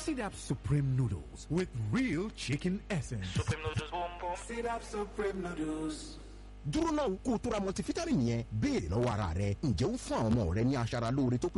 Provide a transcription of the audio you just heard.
Sidap Supreme Noodles with real chicken essence. Supreme Noodles, boom boom. Sidap Supreme Noodles. dúró náà kó o tó ra multivitamin yẹn béèrè lọ́wọ́ ara rẹ ǹjẹ́ ó fún àwọn ọmọ rẹ ní aṣara lóore tó pé